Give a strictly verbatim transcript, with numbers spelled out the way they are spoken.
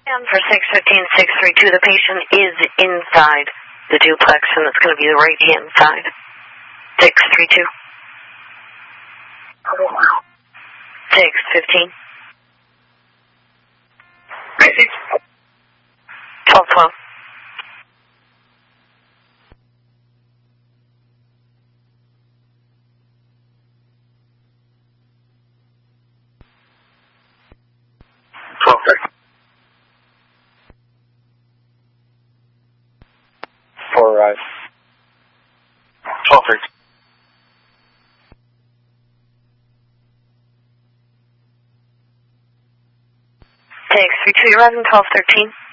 For six fifteen, six three two, the patient is inside the duplex, and it's going to be the right-hand side. six three two. six fifteen. twelve twelve. twelve thirty. For, uh, twelve thirty. six three two, you're arriving twelve thirteen.